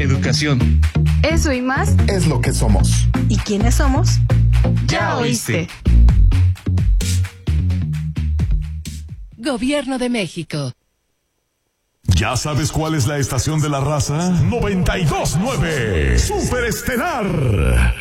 educación. Eso y más es lo que somos. ¿Y quiénes somos? Ya oíste. Gobierno de México. ¿Ya sabes cuál es la estación de la raza? 92.9 Superestelar.